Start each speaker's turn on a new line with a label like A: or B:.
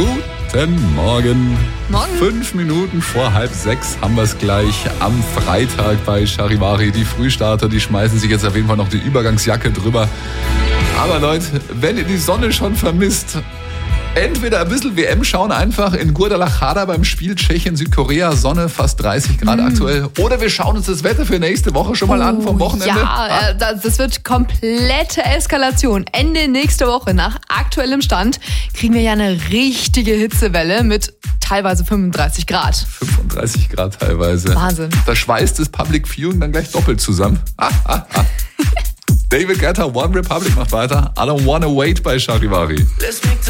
A: Guten Morgen.
B: Morgen.
A: 5 Minuten vor 5:30 haben wir es gleich am Freitag bei Charivari. Die Frühstarter, die schmeißen sich jetzt auf jeden Fall noch die Übergangsjacke drüber. Aber Leute, wenn ihr die Sonne schon vermisst, entweder ein bisschen WM schauen, einfach in Guadalajara beim Spiel Tschechien-Südkorea, Sonne, fast 30 Grad aktuell. Oder wir schauen uns das Wetter für nächste Woche schon mal an vom Wochenende.
B: Ja, das wird komplette Eskalation. Ende nächste Woche, nach aktuellem Stand, kriegen wir ja eine richtige Hitzewelle mit teilweise 35 Grad.
A: 35 Grad teilweise.
B: Wahnsinn.
A: Da schweißt das Public Viewing dann gleich doppelt zusammen. David Guetta, One Republic macht weiter. I don't wanna wait bei Charivari.